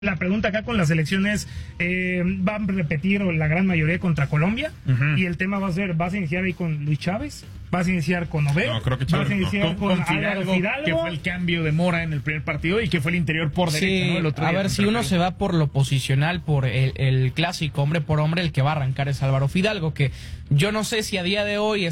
La pregunta acá con las elecciones van a repetir o la gran mayoría contra Colombia y el tema va a ser, ¿vas a iniciar ahí con Luis Chávez? ¿Vas a iniciar con Obed? No, creo que ¿Vas a iniciar con Fidalgo, que fue el cambio de Mora en el primer partido y que fue el interior por derecha, sí, ¿no? El otro a día ver, si uno se va por lo posicional, por el clásico hombre por hombre, el que va a arrancar es Álvaro Fidalgo, que yo no sé si a día de hoy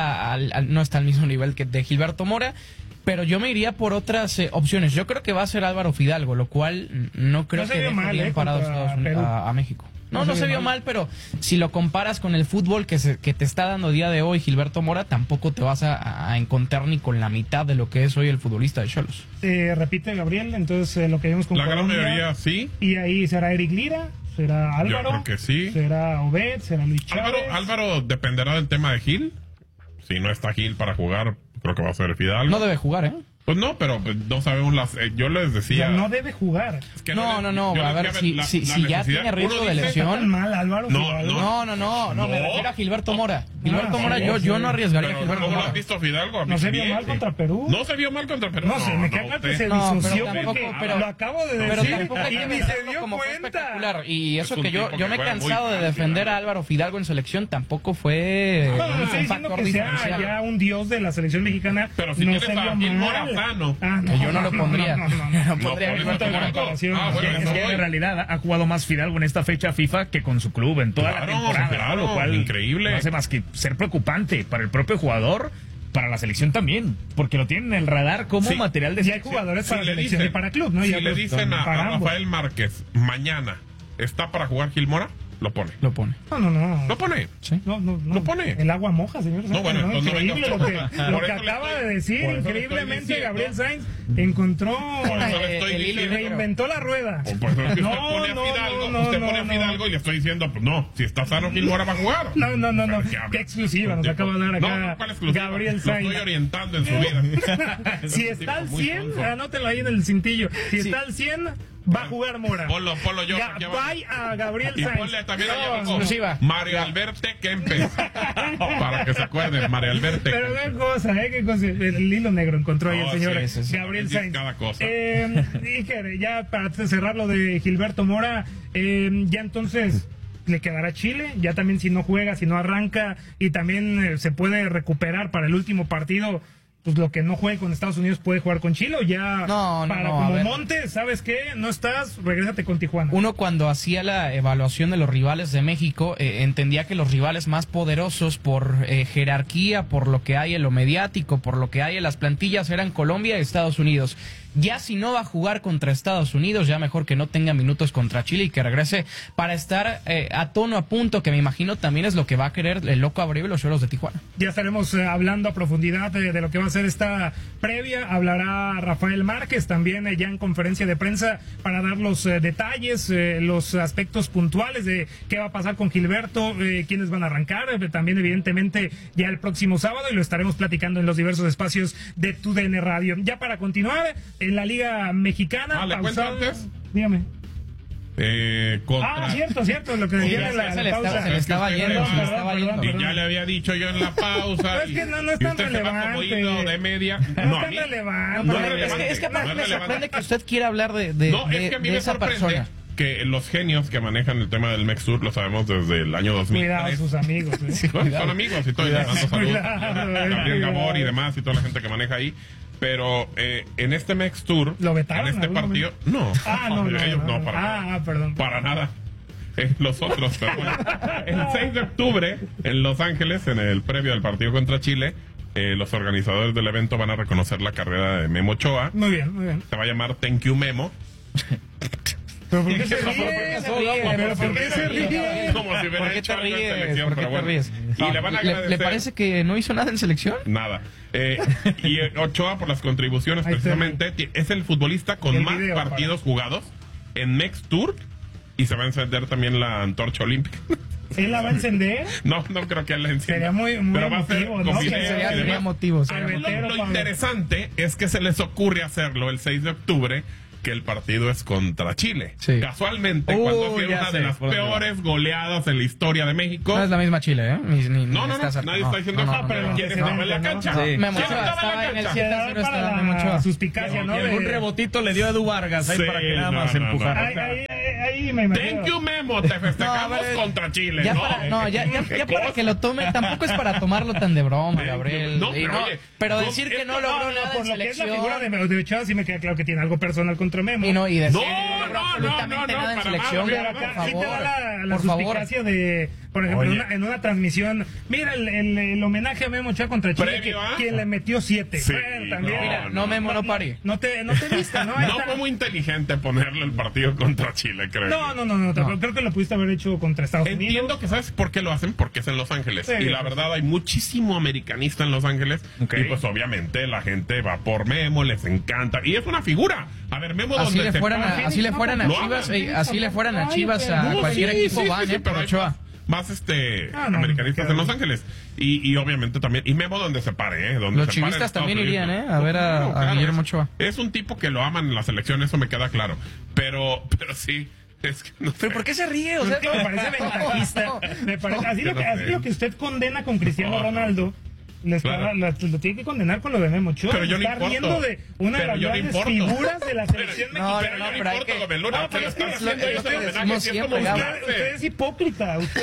no está al mismo nivel que de Gilberto Mora, pero yo me iría por otras opciones. Yo creo que va a ser Álvaro Fidalgo, lo cual no creo que deje bien parado a México. No se vio mal, pero si lo comparas con el fútbol que te está dando día de hoy Gilberto Mora, tampoco te vas a encontrar ni con la mitad de lo que es hoy el futbolista de Xolos. Repite Gabriel, entonces lo que vimos con la Colombia, gran mayoría sí. Y ahí será Eric Lira, será Álvaro. Yo creo que sí. Será Obed, será Luis Chávez. Álvaro dependerá del tema de Gil. Si no está Gil para jugar, creo que va a ser Fidalgo. No debe jugar, ¿eh? Pues no, pero no sabemos yo les decía... No debe jugar. Es que no, a ver, si ya tiene riesgo de lesión... mal, Álvaro. No, me refiero a Gilberto Mora. Gilberto Mora, yo no arriesgaría a Gilberto ¿Cómo Mora. lo has visto Fidalgo? ¿No se vio mal contra Perú? No se vio mal contra Perú. No sé, me queda que se disoció porque lo acabo de decir pero tampoco hay que y ni se dio como cuenta. Espectacular. Y eso Es un que yo tipo me he que cansado juega de muy defender mal, a Álvaro Fidalgo en selección, tampoco fue No estoy diciendo que sea ya un dios de la selección mexicana. Pero si tienes a Gil Mora sano. Yo no lo pondría. No pondría Es que en realidad ha jugado más Fidalgo en esta fecha FIFA que con su club en toda la temporada, claro, lo cual increíble. no hace más que ser preocupante para el propio jugador, para la selección también, porque lo tienen en el radar como material de... Y hay jugadores para selección y para club, ¿no? Si le dicen a Rafael Márquez mañana ¿está para jugar Gil Mora? Lo pone. No. Lo pone. Sí. No. Lo pone. El agua moja, señor. No, bueno, Increíble lo que acaba de decir. Increíblemente, Gabriel Sainz encontró y reinventó la rueda. Pues usted pone a Fidalgo y le estoy diciendo, pues no, si está sano Gil Mora va a jugar. No. Qué exclusiva nos acaba de dar acá ¿cuál exclusiva? Gabriel Sainz. Lo estoy orientando en su vida. Si está al 100, anótelo ahí en el cintillo. Si está al 100, va a jugar Mora. Ponlo yo. Vaya a Gabriel Y Sainz. ponle también exclusiva. Mario Alberto Kempes. Para que se acuerden, Mario Alberto. Pero qué cosa. El hilo negro encontró ahí el señor sí. Gabriel Sainz. Cada cosa. Ya para cerrar lo de Gilberto Mora, ya entonces le quedará Chile, ya también si no juega, si no arranca y también se puede recuperar para el último partido. Pues lo que no juegue con Estados Unidos puede jugar con Chile o ya como Montes, ¿sabes qué? No estás, regrésate con Tijuana. Uno cuando hacía la evaluación de los rivales de México entendía que los rivales más poderosos por jerarquía, por lo que hay en lo mediático, por lo que hay en las plantillas eran Colombia y Estados Unidos. Ya si no va a jugar contra Estados Unidos, ya mejor que no tenga minutos contra Chile y que regrese para estar a tono, a punto, que me imagino también es lo que va a querer el Loco Abreu y los Xolos de Tijuana. Ya estaremos hablando a profundidad de lo que va a ser esta previa. Hablará Rafael Márquez también ya en conferencia de prensa para dar los detalles, los aspectos puntuales de qué va a pasar con Gilberto, quiénes van a arrancar, también evidentemente ya el próximo sábado, y lo estaremos platicando en los diversos espacios de TUDN Radio. Ya para continuar, en la Liga Mexicana, ¿le cuento antes? Dígame. Cierto, lo que decía en la pausa. Se le estaba yendo. Y ya le había dicho yo en la pausa. Es que no es tan relevante. De media. No es tan relevante. Es que me sorprende que usted quiera hablar de esa persona. Que los genios que manejan el tema del Mextur lo sabemos desde el año 2000. Cuidado sus amigos. Son amigos y todo. Gabriel Gabor y demás y toda la gente que maneja ahí. Pero en este Mextur, en este partido, no. Ellos no, perdón. Para nada. Los otros, pero bueno. El 6 de octubre, en Los Ángeles, en el previo del partido contra Chile, los organizadores del evento van a reconocer la carrera de Memo Ochoa. Muy bien. Se va a llamar Thank You Memo. ¿Pero por qué se ríe? Como si hubiera hecho algo en selección, pero bueno. Y le van a agradecer. ¿Le parece que no hizo nada en selección? Nada. Y Ochoa, por las contribuciones, precisamente, es el futbolista con más partidos jugados en Mextur, y se va a encender también la antorcha olímpica. ¿Él la va a encender? No creo que él la encienda. Sería muy pero va a ser emotivo, ¿no? Sería emotivo. Lo interesante es que se les ocurre hacerlo el 6 de octubre que el partido es contra Chile. Sí. Casualmente, cuando fue ya una sé, de las por dónde peores goleadas en la historia de México. No es la misma Chile, ¿eh? No, nadie está diciendo eso, pero ¿quién estaba en la cancha? Sí. ¿Quién Memo Ochoa estaba estaba en el cancha? 7-0, Para estaba Memo la Ochoa. suspicacia, ¿no? Y algún De- rebotito le dio a Edu Vargas ahí Sí, para que nada no, más no, empujara. Ahí me imagino. Thank you, Memo. Te festejamos No, a ver, contra Chile. Ya ¿no? para, no, ya para que lo tome, tampoco es para tomarlo tan de broma, Gabriel. No, Y pero oye, pero no, decir que es no que logró No, nada por en lo que es la selección. figura de Ochoa sí me queda claro que tiene algo personal contra Memo. Y decir No, que no logró absolutamente nada en para selección. nada, Pero acá Por sí te favor, da la por favor. suspicacia de, por ejemplo, Oye. en una transmisión, mira el homenaje a Memo Ochoa contra Chile, Previo, ¿ah? quien le metió 7. Sí, Bueno, también. Mira, no Memo, no pari. No te viste, ¿no? Ahí No está. fue muy inteligente ponerle el partido contra Chile, creo. No, creo que lo pudiste haber hecho contra Estados Unidos. Entiendo que sabes por qué lo hacen, porque es en Los Ángeles. Sí. Y la verdad hay muchísimo americanista en Los Ángeles. Ok. Y pues obviamente la gente va por Memo, les encanta. Y es una figura. A ver, Memo Así donde le se fueran pare- así le fueran a Lo Chivas, hagan. así le fueran a Chivas a No, cualquier sí, equipo sí, van, sí, sí, por pero hay Ochoa. más no, americanistas claro. en Los Ángeles. Y obviamente también. Y Memo donde se pare, donde Los se pare en chivistas Estados también Unidos. irían, a ver a Guillermo Ochoa. Es un tipo que lo aman en la selección, eso me queda claro. Pero sí. Es que no ¿Pero sé. por qué se ríe? O sea, Me parece ventajista. Me parece, así lo que usted condena con Cristiano Ronaldo. Claro. Lo tiene que condenar con lo de Memo Ochoa. Pero yo no Está importo. riendo de una de Pero las yo no grandes importo. figuras de la selección No, mexicana. no, Pero pero hay yo que- no importo, Luna, No, pero se lo es están que haciendo es lo que ese decimos homenaje, siempre, siendo Gabo. Usted es hipócrita. Usted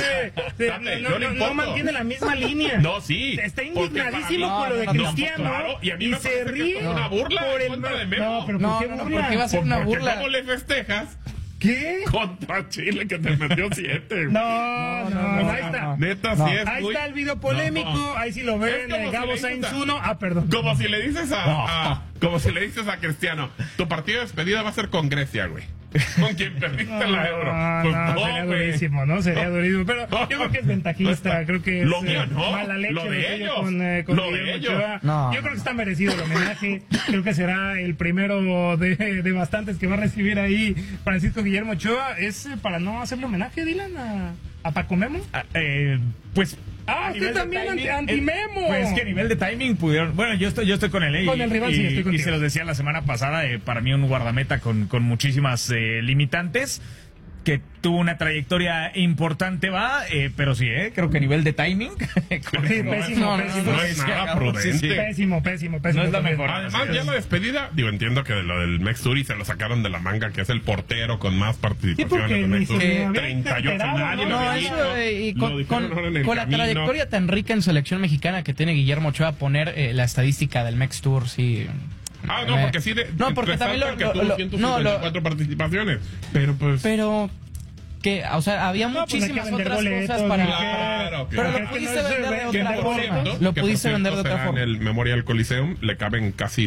Date, yo no no importo. mantiene la misma línea. No, sí. Está porque indignadísimo para mí- con lo de no, Cristiano. claro, y a mí me se parece que ríe es una burla por en el contra de Memo. No, pero No, ¿por qué no, burla? ¿por qué va a ser una Porque burla? ¿cómo le festejas ¿Qué? contra Chile que te metió 7? No, ahí está. Neta, No. sí es Ahí muy- está el video polémico, No. ahí sí lo ven, Es como si Gabo le Sainz dices a- 1. Ah, perdón. Como si le dices como si le dices a Cristiano, tu partido de despedida va a ser con Grecia, güey. Con quien perdiste la Euro. Pues sería güey. durísimo, ¿no? Sería durísimo. Pero yo creo que es ventajista, creo que es Lo mío no, mala leche lo de tuyo ellos, con lo de Guillermo ellos. Ochoa. No. Yo creo que está merecido el homenaje. Creo que será el primero de bastantes que va a recibir ahí Francisco Guillermo Ochoa. ¿Es para no hacerle homenaje, Dylan, a Paco Memo? pues. Ah, a usted nivel de también timing, anti-Memo. Pues que a nivel de timing pudieron. Bueno, yo estoy con él. Con el rival, sí, estoy y contigo. se los decía la semana pasada, para mí un guardameta con muchísimas limitantes. Que tuvo una trayectoria importante, pero sí, creo que a nivel de timing. Sí, pésimo, pésimo. No es nada prudente. Pésimo. No es la también. mejor. Además, ya la despedida, entiendo que de lo del Mexturi se lo sacaron de la manga, que es el portero con más participaciones porque de ni Mexturi. se había 38, enterado, nadie lo No, había eso, dicho. y Lo dijeron ahora en el con la camino. trayectoria tan rica en selección mexicana que tiene Guillermo Ochoa, poner la estadística del Mex Tour, sí. Ah, no, porque sí. No, porque también que tuvo 154 participaciones. Pero pues. Pero que, o sea, había No, pues hay que muchísimas vender otras boletos, cosas para. Claro, Pero claro. lo pudiste vender de ¿Vender otra forma. boletos? Lo Que, pudiste por vender de cierto, otra será forma. En el Memorial Coliseum le caben casi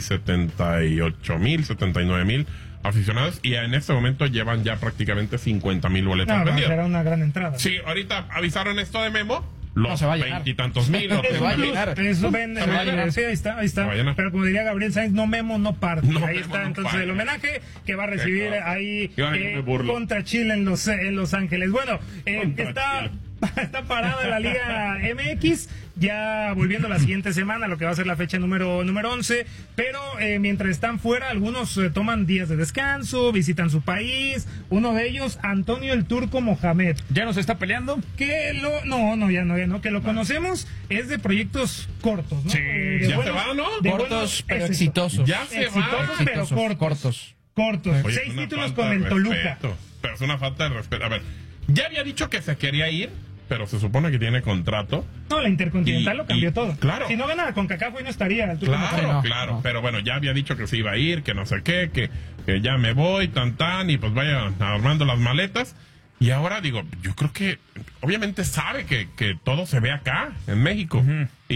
78,000, 79,000 aficionados y en este momento llevan ya prácticamente 50,000 boletos No, vendidos. será una gran entrada. Sí, ahorita avisaron esto de Memo. No, Los se va a llenar. veintitantos mil. los Se va a 30,000. llenar. Eso ven, Se va a llenar. sí, ahí está. Se va a llenar. Pero como diría Gabriel Sainz, no Memo, no parte. No ahí Memo, está no entonces parte. el homenaje que va a recibir Exacto. ahí Yo me burlo. contra Chile en Los Ángeles. Bueno, Contra está parada la Liga MX, ya volviendo la siguiente semana, lo que va a ser la fecha número 11, pero mientras están fuera, algunos toman días de descanso, visitan su país, uno de ellos, Antonio el Turco Mohamed, ¿Ya nos está peleando? que ya no, que lo conocemos, es de proyectos cortos, ¿no? Sí, De ya se va, ¿no? de Cortos, buenos- pero es eso. exitosos. Ya se va. Exitosos, pero cortos. Cortos. Oye, es 6 una títulos falta con de el Toluca. respeto. Pero es una falta de respeto. A ver, ya había dicho que se quería ir, pero se supone que tiene contrato. No, la Intercontinental Y- lo cambió y- todo. claro. Si no ganaba con Cacá, hoy no estaría. El Turco Claro, no, claro. no. Pero bueno, ya había dicho que se iba a ir, que no sé qué, que ya me voy, y pues vaya armando las maletas. Y ahora digo, yo creo que obviamente sabe que todo se ve acá, en México.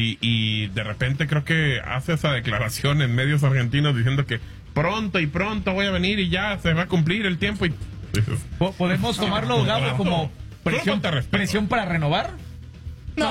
Y de repente creo que hace esa declaración en medios argentinos diciendo que pronto voy a venir y ya se va a cumplir el tiempo. Y dices, ¿Podemos tomarlo, Gabo, como presión para renovar? No,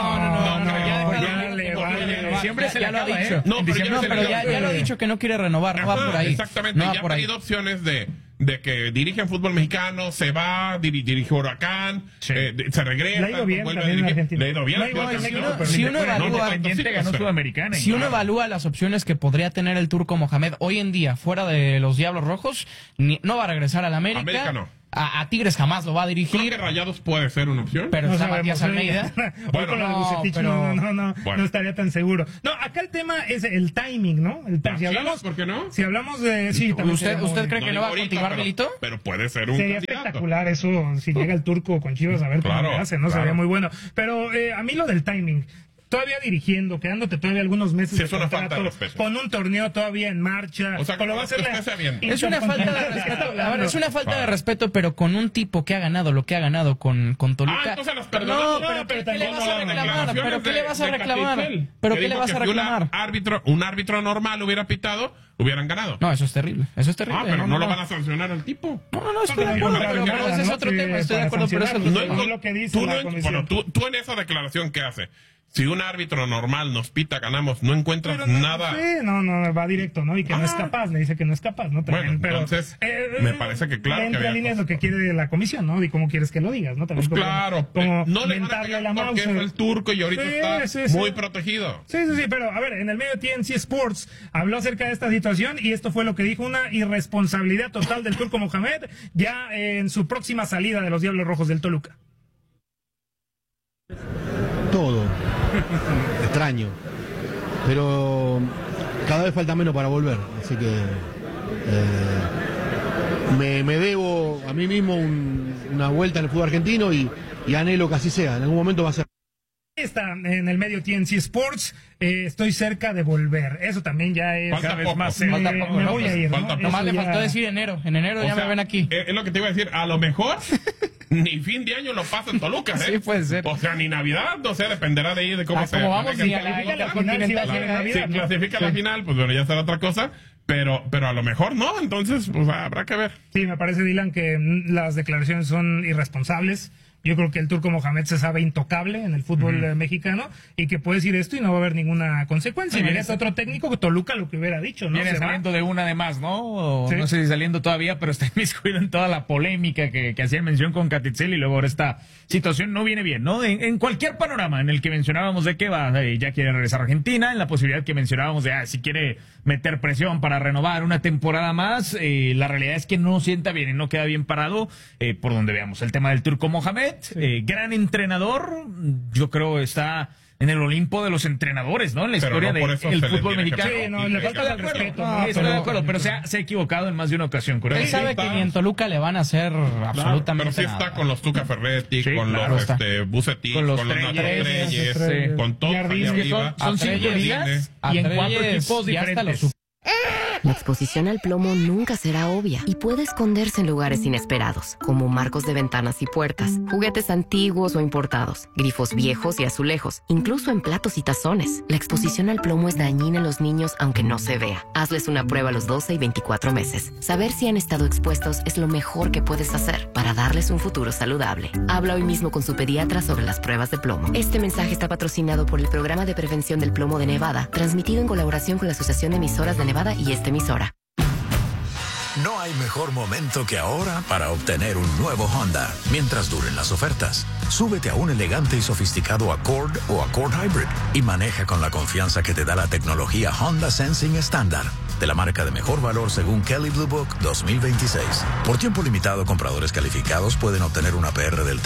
ya le vale. En diciembre se le ya lo ha acaba, dicho. ¿eh? No, En pero diciembre ya se le le Pero acaba. ya lo ha dicho que no quiere renovar, no va ajá, por ahí. Exactamente, No va ya ha por ahí. pedido opciones de de que dirige en fútbol mexicano, se va, dirige Huracán, se regresa. Le ha ido bien vuelve también a en dirigir. Argentina. Le ha ido bien. No, igual en México, pero si ni uno te cuento. evalúa- Independiente ganó Sudamericana. Si uno evalúa las opciones que podría tener el Turco Mohamed hoy en día fuera de los Diablos Rojos, no va a regresar al América. América no. A Tigres jamás lo va a Creo dirigir. que Rayados puede ser una opción. Pero No está sabemos, Matías Almeida. Hoy con lo de no, Vucetich pero- no Bueno. estaría tan seguro. No, acá el tema es el timing, ¿no? Si hablamos, ¿por qué no? Si hablamos de... Sí, también ¿Usted sería muy- cree que no digo va a ahorita, continuar, pero- Milito? Pero puede ser un Sería candidato. espectacular eso, si llega el Turco con Chivas, a ver cómo Claro, le hace, ¿no? claro. Sería muy bueno. Pero a mí lo del timing, todavía dirigiendo, quedándote todavía algunos meses Sí, de es una falta de contrato, respeto. con un torneo todavía en marcha, O sea, con lo va a hacer que usted sea bien. Es una falta de respeto. A ver, es una falta de Claro. respeto, pero con un tipo que ha ganado lo que ha ganado con Toluca. Entonces las No, perdonamos. pero ¿qué le vas como a las reclamar? ¿Pero declaraciones qué le vas a de reclamar? Capitel, ¿Pero que qué le dijo vas a que si reclamar? un árbitro normal hubiera pitado, hubieran ganado. No, eso es terrible. Eso es terrible. Pero no lo van a sancionar al tipo. No, estoy de No, acuerdo, no, pero no, ese es no, otro sí, tema. Estoy de para acuerdo, pero eso sancionarlo. es No, lo que dice la comisión. tú en esa declaración que hace, si un árbitro normal nos pita, ganamos, no encuentras Pero no, nada. Sí, no, va directo, ¿no? Y que no es capaz, le dice que no es capaz, ¿no? También, Bueno, pero, entonces, me parece que claro que entre había líneas cosas. lo que quiere la comisión, ¿no? Y cómo quieres que lo digas, ¿no? También Pues claro, como no le van a mentarle pegar la porque es mouse. el turco y ahorita Sí, está sí, sí. muy protegido. Sí, pero a ver, en el medio TNC Sports habló acerca de esta situación y esto fue lo que dijo: una irresponsabilidad total del Turco Mohamed ya en su próxima salida de los Diablos Rojos del Toluca. Todo. Extraño. Pero cada vez falta menos para volver. Así que me debo a mí mismo una vuelta en el fútbol argentino y anhelo que así sea. En algún momento va a ser. Está en el medio TNC Sports, estoy cerca de volver. Eso también ya es... Falta cada vez poco. más me, falta me poco, ¿no? voy a ir, ¿no? Falta poco. Nomás le Eso ya- faltó decir enero. En enero ya O sea, me ven aquí. Es lo que te iba a decir, a lo mejor ni fin de año lo pasa en Toluca, ¿eh? Sí, puede ser. O sea, ni Navidad, o sea, dependerá de ahí de cómo se como vamos, maneja. ni a la Intercontinental Si llega. Si clasifica a la final, pues bueno, ya será otra cosa. Pero a lo mejor no, entonces pues habrá que ver. Sí, me parece, Dylan, que las declaraciones son irresponsables. Yo creo que el Turco Mohamed se sabe intocable en el fútbol mexicano y que puede decir esto y no va a haber ninguna consecuencia. Sí, Mira, viene- es otro técnico que Toluca lo que hubiera dicho, ¿no? Viene Se va. saliendo de una de más, ¿no? O Sí. no sé si saliendo todavía, pero está inmiscuido en toda la polémica que hacían mención con Catitzel y luego ahora esta situación no viene bien, ¿no? En cualquier panorama en el que mencionábamos de que va, ya quiere regresar a Argentina, en la posibilidad que mencionábamos de si quiere meter presión para renovar una temporada más, la realidad es que no sienta bien y no queda bien parado por donde veamos. El tema del Turco Mohamed, gran entrenador, yo creo está en el Olimpo de los entrenadores, ¿no? En la Pero historia no por eso del se le fútbol tiene que mexicano. Sí, no, le falta el respeto. No, ¿no? estoy de acuerdo, pero se ha equivocado en más de una ocasión. Con Él eso. sabe que ni en Toluca le van a hacer absolutamente Pero sí nada. está con los Tuca Ferretti, Sí, con claro, los está. Bucetich, Con los con los Nacho Treyes, Treyes, con todos Jardines, allá que arriba. Son cinco Jardines. ligas A y en cuatro Treyes equipos ya hasta diferentes. los La exposición al plomo nunca será obvia y puede esconderse en lugares inesperados, como marcos de ventanas y puertas, juguetes antiguos o importados, grifos viejos y azulejos, incluso en platos y tazones. La exposición al plomo es dañina en los niños aunque no se vea. Hazles una prueba a los 12 y 24 meses. Saber si han estado expuestos es lo mejor que puedes hacer para darles un futuro saludable. Habla hoy mismo con su pediatra sobre las pruebas de plomo. Este mensaje está patrocinado por el Programa de Prevención del Plomo de Nevada, transmitido en colaboración con la Asociación de Emisoras de Nevada y esta emisora. No hay mejor momento que ahora para obtener un nuevo Honda, mientras duren las ofertas. Súbete a un elegante y sofisticado Accord o Accord Hybrid y maneja con la confianza que te da la tecnología Honda Sensing estándar, de la marca de mejor valor según Kelley Blue Book 2026. Por tiempo limitado, compradores calificados pueden obtener una APR del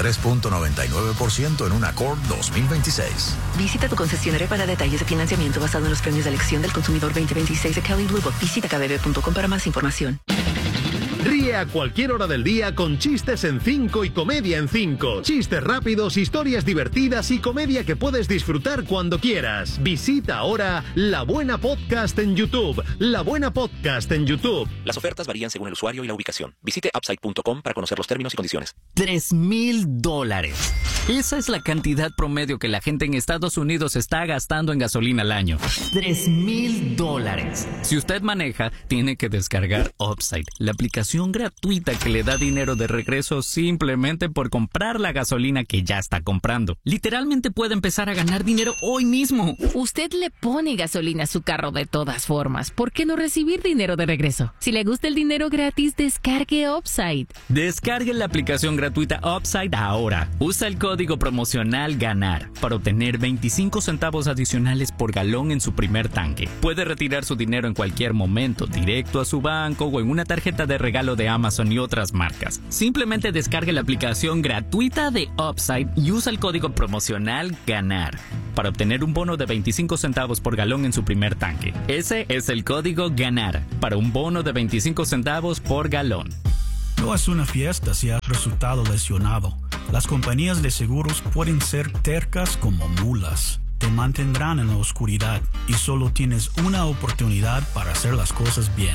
3.99% en un Accord 2026. Visita tu concesionario para detalles de financiamiento basado en los premios de elección del consumidor 2026 de Kelley Blue Book. Visita kbb.com para más información. Ríe a cualquier hora del día con Chistes en 5 y Comedia en 5. Chistes rápidos, historias divertidas y comedia que puedes disfrutar cuando quieras. Visita ahora La Buena Podcast en YouTube. La Buena Podcast en YouTube. Las ofertas varían según el usuario y la ubicación. Visite upside.com para conocer los términos y condiciones. $3,000. Esa es la cantidad promedio que la gente en Estados Unidos está gastando en gasolina al año. $3,000. Si usted maneja, tiene que descargar Upside, la aplicación gratuita gratuita que le da dinero de regreso simplemente por comprar la gasolina que ya está comprando. Literalmente puede empezar a ganar dinero hoy mismo. Usted le pone gasolina a su carro de todas formas. ¿Por qué no recibir dinero de regreso? Si le gusta el dinero gratis, descargue Upside. Descargue la aplicación gratuita Upside ahora. Usa el código promocional GANAR para obtener 25 centavos adicionales por galón en su primer tanque. Puede retirar su dinero en cualquier momento, directo a su banco o en una tarjeta de regalo de Amazon y otras marcas. Simplemente descargue la aplicación gratuita de Upside y usa el código promocional GANAR para obtener un bono de 25 centavos por galón en su primer tanque. Ese es el código GANAR para un bono de 25 centavos por galón. No es una fiesta si has resultado lesionado. Las compañías de seguros pueden ser tercas como mulas. Te mantendrán en la oscuridad y solo tienes una oportunidad para hacer las cosas bien.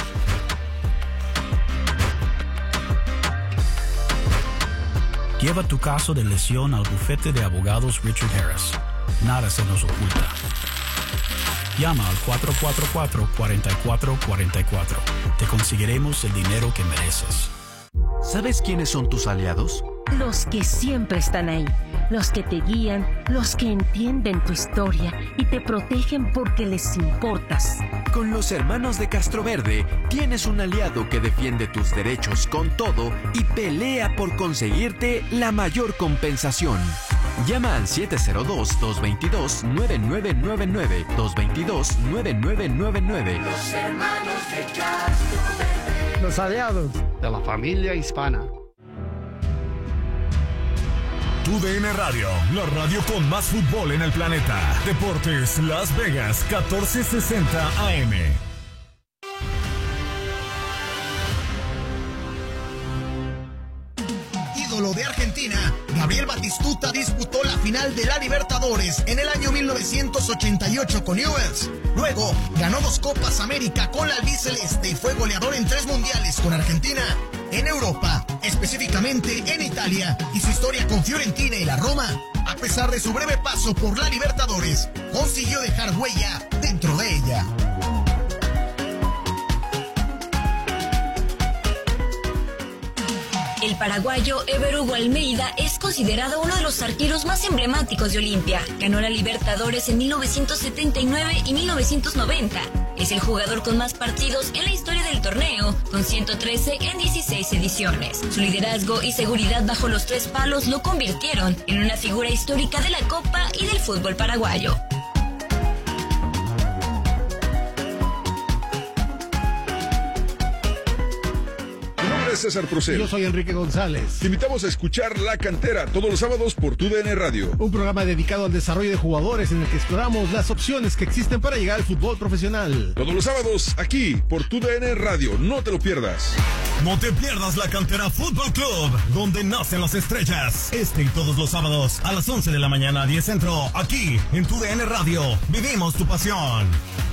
Lleva tu caso de lesión al bufete de abogados Richard Harris. Nada se nos oculta. Llama al 444-4444. Te conseguiremos el dinero que mereces. ¿Sabes quiénes son tus aliados? Los que siempre están ahí, los que te guían, los que entienden tu historia y te protegen porque les importas. Con los hermanos de Castroverde tienes un aliado que defiende tus derechos con todo y pelea por conseguirte la mayor compensación. Llama al 702-222-9999, 222-9999. Los hermanos de Castroverde. Los aliados de la familia hispana. TUDN Radio, la radio con más fútbol en el planeta. Deportes Las Vegas, 1460 AM. Ídolo de Argentina, Gabriel Batistuta disputó la final de la Libertadores en el año 1988 con Newell's. Luego, ganó 2 Copas América con la albiceleste y fue goleador en 3 mundiales con Argentina. En Europa, específicamente en Italia, y su historia con Fiorentina y la Roma, a pesar de su breve paso por la Libertadores, consiguió dejar huella dentro de ella. El paraguayo Ever Hugo Almeida es considerado uno de los arqueros más emblemáticos de Olimpia. Ganó la Libertadores en 1979 y 1990. Es el jugador con más partidos en la historia del torneo, con 113 en 16 ediciones. Su liderazgo y seguridad bajo los 3 palos lo convirtieron en una figura histórica de la Copa y del fútbol paraguayo. César Procel. Yo soy Enrique González. Te invitamos a escuchar La Cantera todos los sábados por TUDN Radio. Un programa dedicado al desarrollo de jugadores en el que exploramos las opciones que existen para llegar al fútbol profesional. Todos los sábados aquí por TUDN Radio. No te lo pierdas. No te pierdas La Cantera Fútbol Club, donde nacen las estrellas. Este y todos los sábados a las 11 de la mañana, 10 Centro, aquí en TUDN Radio. Vivimos tu pasión.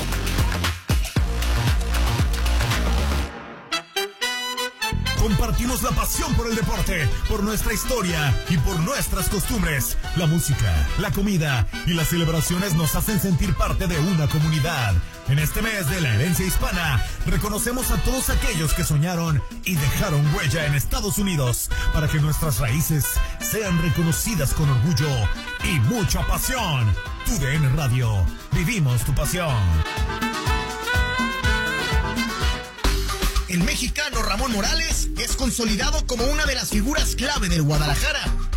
Compartimos la pasión por el deporte, por nuestra historia y por nuestras costumbres. La música, la comida y las celebraciones nos hacen sentir parte de una comunidad. En este mes de la herencia hispana, reconocemos a todos aquellos que soñaron y dejaron huella en Estados Unidos para que nuestras raíces sean reconocidas con orgullo y mucha pasión. TUDN Radio, vivimos tu pasión. El mexicano Ramón Morales es consolidado como una de las figuras clave del Guadalajara.